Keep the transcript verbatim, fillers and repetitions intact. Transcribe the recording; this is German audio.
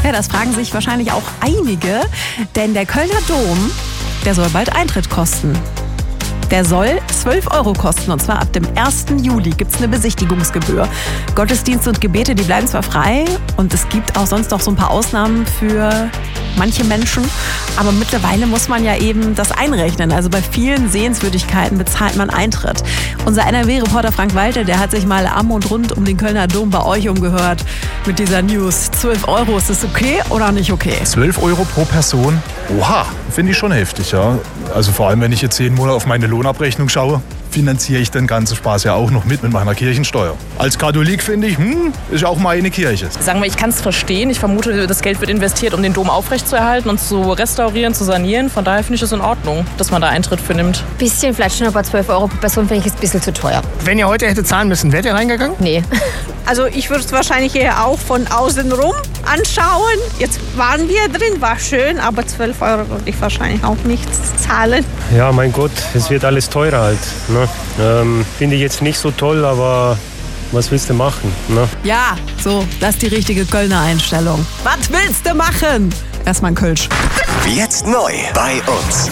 Ja, das fragen sich wahrscheinlich auch einige, denn der Kölner Dom, der soll bald Eintritt kosten. Der soll zwölf Euro kosten und zwar ab dem ersten Juli gibt es eine Besichtigungsgebühr. Gottesdienste und Gebete, die bleiben zwar frei und es gibt auch sonst noch so ein paar Ausnahmen für manche Menschen, aber mittlerweile muss man ja eben das einrechnen. Also bei vielen Sehenswürdigkeiten bezahlt man Eintritt. Unser N R W-Reporter Frank Walter, der hat sich mal am und rund um den Kölner Dom bei euch umgehört mit dieser News. zwölf Euro, ist das okay oder nicht okay? zwölf Euro pro Person? Oha, finde ich schon heftig, ja. Also vor allem, wenn ich jetzt jeden Monat auf meine Lohnabrechnung schaue, finanziere ich den ganzen Spaß ja auch noch mit mit meiner Kirchensteuer. Als Katholik finde ich, hm, ist auch mal eine Kirche. Sagen wir, ich kann es verstehen. Ich vermute, das Geld wird investiert, um den Dom aufrechtzuerhalten und zu restaurieren, zu sanieren. Von daher finde ich es in Ordnung, dass man da Eintritt für nimmt. Bisschen, vielleicht schon, aber zwölf Euro pro Person finde ich ist ein bisschen zu teuer. Wenn ihr heute hätte zahlen müssen, wärt ihr reingegangen? Nee. Also ich würde es wahrscheinlich eher auch von außen rum anschauen. Jetzt waren wir drin, war schön, aber zwölf Euro würde ich wahrscheinlich auch nicht zahlen. Ja, mein Gott, es wird alles teurer halt. Ne? Ähm, finde ich jetzt nicht so toll, aber was willst du machen? Ne? Ja, so, das ist die richtige Kölner Einstellung. Was willst du machen? Erstmal ein Kölsch. Jetzt neu bei uns.